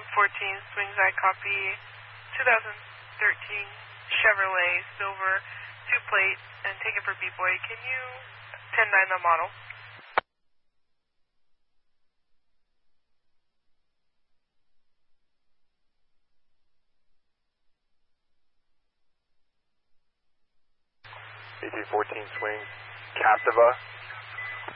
14 Swings, I copy 2013 Chevrolet Silver 2-plate and take it for B-Boy. Can you 10-9 the model? BT 14 Swings, Captiva